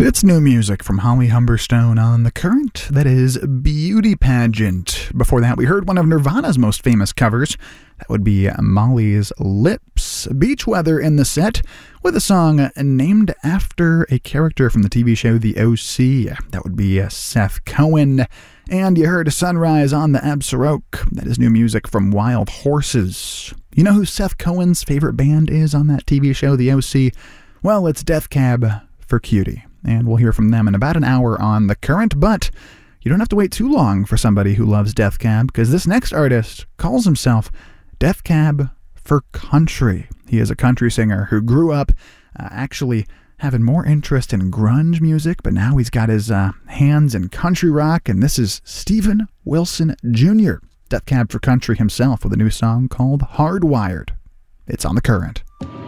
It's new music from Holly Humberstone on The Current. That is Beauty Pageant. Before that, we heard one of Nirvana's most famous covers. That would be Molly's Lips. Beach Weather in the set with a song named after a character from the TV show The O.C. That would be Seth Cohen. And you heard Sunrise on the Absaroke. That is new music from Wild Horses. You know who Seth Cohen's favorite band is on that TV show The O.C.? Well, it's Death Cab for Cutie. And we'll hear from them in about an hour on The Current, but you don't have to wait too long for somebody who loves Death Cab, because this next artist calls himself Death Cab for Country. He is a country singer who grew up actually having more interest in grunge music, but now he's got his hands in country rock, and this is Steven Wilson Jr., Death Cab for Country himself, with a new song called Hardwired. It's on The Current.